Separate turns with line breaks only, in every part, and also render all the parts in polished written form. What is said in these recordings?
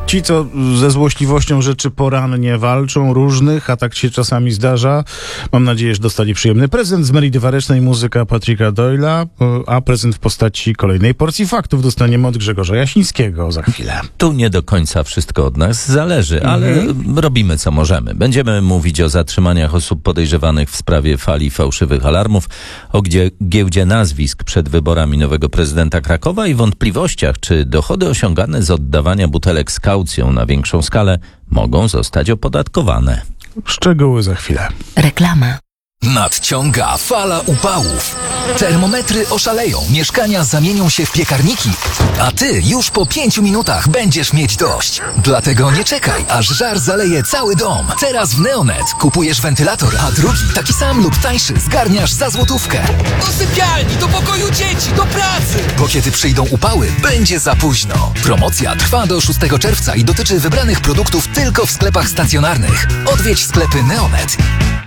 Ci, co ze złośliwością rzeczy porannie walczą, różnych, a tak się czasami zdarza. Mam nadzieję, że dostali przyjemny prezent z Meridy Warecznej, muzyka Patricka Doyle'a, a prezent w postaci kolejnej porcji faktów dostaniemy od Grzegorza Jasińskiego za chwilę.
Tu nie do końca wszystko od nas zależy, ale robimy co możemy. Będziemy mówić o zatrzymaniach osób podejrzewanych w sprawie fali fałszywych alarmów, o giełdzie nazwisk przed wyborami nowego prezydenta Krakowa i wątpliwościach, czy dochody osiągane z oddawania butelek z kaucją na większą skalę mogą zostać opodatkowane.
Szczegóły za chwilę.
Reklama.
Nadciąga fala upałów. Termometry oszaleją, mieszkania zamienią się w piekarniki, a ty już po 5 minutach będziesz mieć dość. Dlatego nie czekaj, aż żar zaleje cały dom. Teraz w Neonet kupujesz wentylator, a drugi, taki sam lub tańszy, zgarniasz za złotówkę.
Do sypialni, do pokoju dzieci, do pracy!
Bo kiedy przyjdą upały, będzie za późno. Promocja trwa do 6 czerwca i dotyczy wybranych produktów tylko w sklepach stacjonarnych. Odwiedź sklepy Neonet.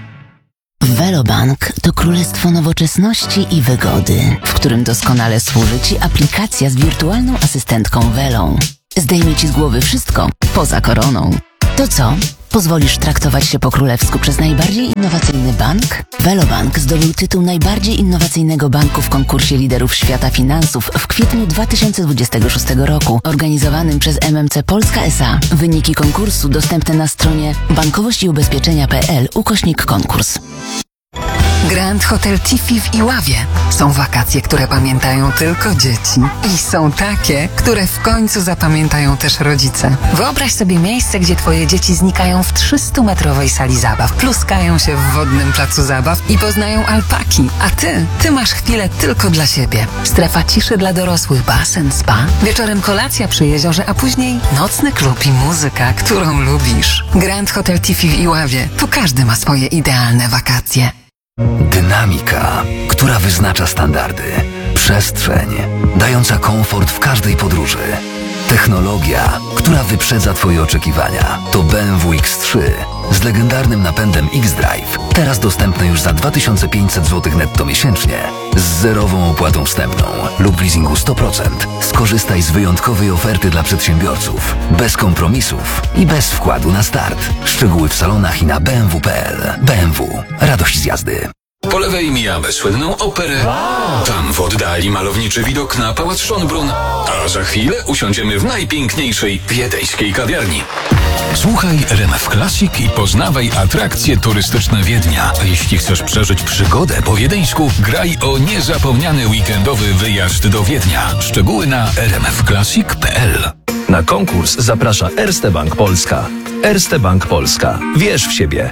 Velobank to królestwo nowoczesności i wygody, w którym doskonale służy Ci aplikacja z wirtualną asystentką Velą. Zdejmie Ci z głowy wszystko, poza koroną. To co? Pozwolisz traktować się po królewsku przez najbardziej innowacyjny bank? Velobank zdobył tytuł najbardziej innowacyjnego banku w konkursie liderów świata finansów w kwietniu 2026 roku, organizowanym przez MMC Polska S.A. Wyniki konkursu dostępne na stronie bankowościubezpieczenia.pl/konkurs.
Grand Hotel Tiffy w Iławie. Są wakacje, które pamiętają tylko dzieci. I są takie, które w końcu zapamiętają też rodzice. Wyobraź sobie miejsce, gdzie twoje dzieci znikają w 300-metrowej sali zabaw, pluskają się w wodnym placu zabaw i poznają alpaki. A ty masz chwilę tylko dla siebie. Strefa ciszy dla dorosłych, basen, spa. Wieczorem kolacja przy jeziorze, a później nocny klub i muzyka, którą lubisz. Grand Hotel Tiffy w Iławie. Tu każdy ma swoje idealne wakacje.
Dynamika, która wyznacza standardy. Przestrzeń, dająca komfort w każdej podróży. Technologia, która wyprzedza Twoje oczekiwania. To BMW X3 z legendarnym napędem X-Drive. Teraz dostępne już za 2500 zł netto miesięcznie. Z zerową opłatą wstępną lub w leasingu 100%. Skorzystaj z wyjątkowej oferty dla przedsiębiorców. Bez kompromisów i bez wkładu na start. Szczegóły w salonach i na bmw.pl. BMW. Radość z jazdy.
Po lewej mijamy słynną operę. Tam w oddali malowniczy widok na Pałac Schönbrunn. A za chwilę usiądziemy w najpiękniejszej wiedeńskiej kawiarni. Słuchaj RMF Classic i poznawaj atrakcje turystyczne Wiednia. A jeśli chcesz przeżyć przygodę po wiedeńsku, graj o niezapomniany weekendowy wyjazd do Wiednia. Szczegóły na rmfclassic.pl.
Na konkurs zaprasza Erste Bank Polska. Erste Bank Polska. Wierz w siebie.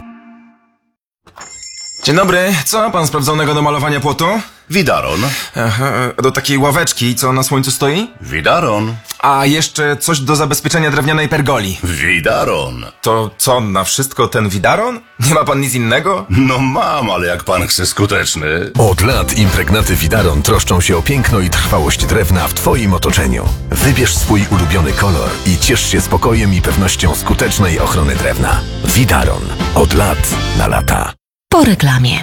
Dzień dobry, co ma pan sprawdzonego do malowania płotu?
Widaron.
Do takiej ławeczki, co na słońcu stoi?
Widaron.
A jeszcze coś do zabezpieczenia drewnianej pergoli.
Widaron.
To co, na wszystko ten widaron? Nie ma pan nic innego?
No mam, ale jak pan chce skuteczny.
Od lat impregnaty Widaron troszczą się o piękno i trwałość drewna w Twoim otoczeniu. Wybierz swój ulubiony kolor i ciesz się spokojem i pewnością skutecznej ochrony drewna. Widaron. Od lat na lata.
Po reklamie.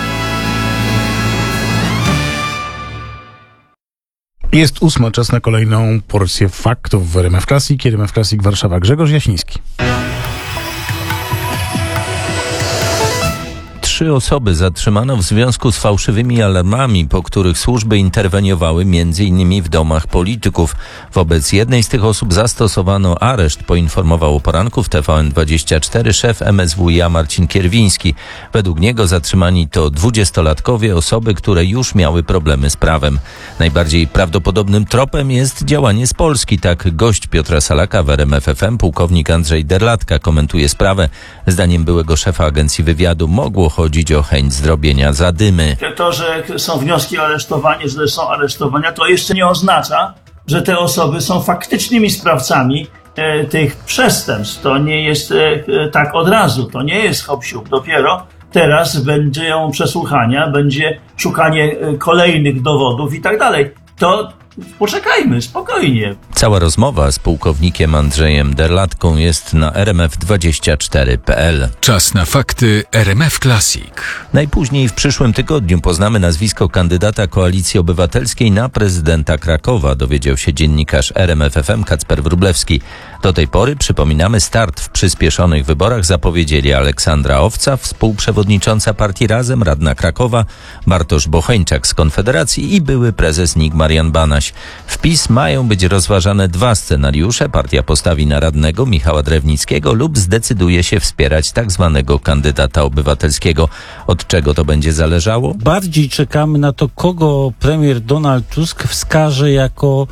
Jest 8, czas na kolejną porcję faktów w RMF Classic. RMF Classic Warszawa. Grzegorz Jasiński.
3 osoby zatrzymano w związku z fałszywymi alarmami, po których służby interweniowały m.in. w domach polityków. Wobec jednej z tych osób zastosowano areszt, poinformował o poranku w TVN24 szef MSWiA Marcin Kierwiński. Według niego zatrzymani to 20-latkowie, osoby, które już miały problemy z prawem. Najbardziej prawdopodobnym tropem jest działanie z Polski. Tak gość Piotra Salaka w RMF FM, pułkownik Andrzej Derlatka, komentuje sprawę. Zdaniem byłego szefa agencji wywiadu mogło chodzić o chęć zrobienia zadymy.
To, że są wnioski o aresztowanie, że są aresztowania, to jeszcze nie oznacza, że te osoby są faktycznymi sprawcami tych przestępstw. To nie jest tak od razu, to nie jest hop-siup. Dopiero teraz będą przesłuchania, będzie szukanie kolejnych dowodów i tak dalej. To poczekajmy, spokojnie.
Cała rozmowa z pułkownikiem Andrzejem Derlatką jest na rmf24.pl.
Czas na fakty RMF Classic.
Najpóźniej w przyszłym tygodniu poznamy nazwisko kandydata Koalicji Obywatelskiej na prezydenta Krakowa, dowiedział się dziennikarz RMF FM Kacper Wróblewski. Do tej pory, przypominamy, start w przyspieszonych wyborach zapowiedzieli Aleksandra Owca, współprzewodnicząca partii Razem, radna Krakowa, Bartosz Bocheńczak z Konfederacji i były prezes NIK Marian Banaś. W PiS mają być rozważane dwa scenariusze. Partia postawi na radnego Michała Drewnickiego lub zdecyduje się wspierać tak zwanego kandydata obywatelskiego. Od czego to będzie zależało?
Bardziej czekamy na to, kogo premier Donald Tusk wskaże jako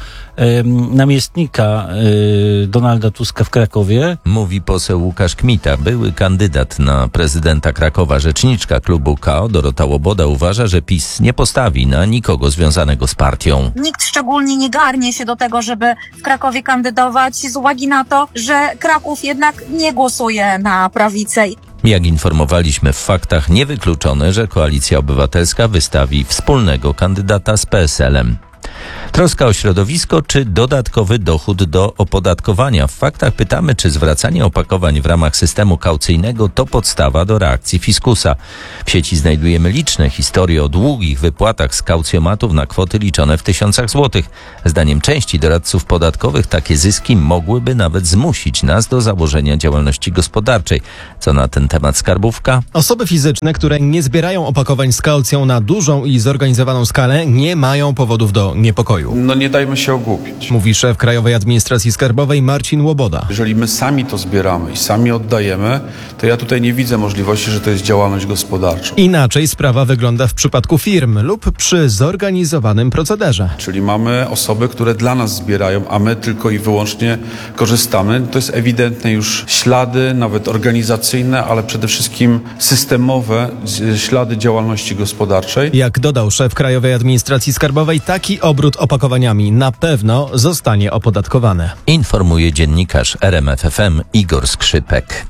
namiestnika Donalda Tuska w Krakowie.
Mówi poseł Łukasz Kmita, były kandydat na prezydenta Krakowa. Rzeczniczka klubu KO Dorota Łoboda uważa, że PiS nie postawi na nikogo związanego z partią.
Nikt szczególnie nie garnie się do tego, żeby w Krakowie kandydować z uwagi na to, że Kraków jednak nie głosuje na prawicę.
Jak informowaliśmy w faktach, niewykluczone, że Koalicja Obywatelska wystawi wspólnego kandydata z PSL-em. Troska o środowisko czy dodatkowy dochód do opodatkowania? W faktach pytamy, czy zwracanie opakowań w ramach systemu kaucyjnego to podstawa do reakcji fiskusa. W sieci znajdujemy liczne historie o długich wypłatach z kaucjomatów na kwoty liczone w tysiącach złotych. Zdaniem części doradców podatkowych takie zyski mogłyby nawet zmusić nas do założenia działalności gospodarczej. Co na ten temat skarbówka?
Osoby fizyczne, które nie zbierają opakowań z kaucją na dużą i zorganizowaną skalę, nie mają powodów do niepokoju.
No nie dajmy się ogłupić.
Mówi szef Krajowej Administracji Skarbowej Marcin Łoboda.
Jeżeli my sami to zbieramy i sami oddajemy, to ja tutaj nie widzę możliwości, że to jest działalność gospodarcza.
Inaczej sprawa wygląda w przypadku firm lub przy zorganizowanym procederze.
Czyli mamy osoby, które dla nas zbierają, a my tylko i wyłącznie korzystamy. To jest ewidentne już ślady, nawet organizacyjne, ale przede wszystkim systemowe ślady działalności gospodarczej.
Jak dodał szef Krajowej Administracji Skarbowej, taki obrót opakowaniami na pewno zostanie opodatkowany.
Informuje dziennikarz RMF FM Igor Skrzypek.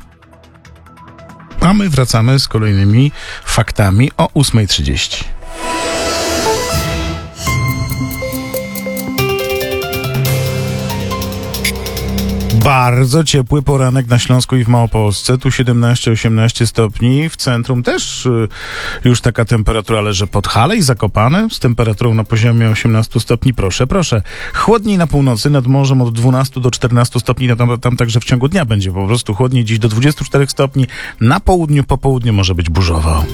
A my wracamy z kolejnymi faktami o 8:30. Bardzo ciepły poranek na Śląsku i w Małopolsce. Tu 17-18 stopni. W centrum też już taka temperatura leży pod Hale i Zakopane z temperaturą na poziomie 18 stopni. Proszę, proszę. Chłodniej na północy, nad morzem od 12 do 14 stopni. Tam także w ciągu dnia będzie po prostu chłodniej. Dziś do 24 stopni. Na południu, po południu może być burzowo.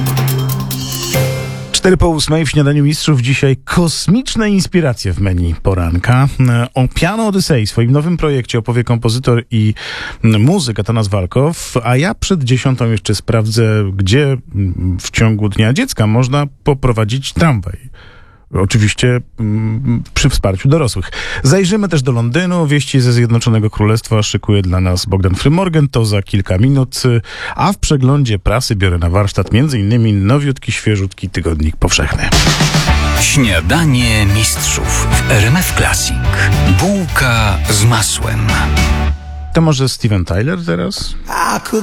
7:04 w Śniadaniu Mistrzów. Dzisiaj kosmiczne inspiracje w menu poranka. O Piano Odyssey, swoim nowym projekcie opowie kompozytor i muzyk Atanas Walkow, a ja przed 10:00 jeszcze sprawdzę, gdzie w ciągu dnia dziecka można poprowadzić tramwaj. Oczywiście przy wsparciu dorosłych. Zajrzymy też do Londynu. Wieści ze Zjednoczonego Królestwa szykuje dla nas Bogdan Frymorgan. To za kilka minut. A w przeglądzie prasy biorę na warsztat m.in. nowiutki, świeżutki tygodnik powszechny.
Śniadanie Mistrzów w RMF Classic. Bułka z masłem.
To może Steven Tyler teraz?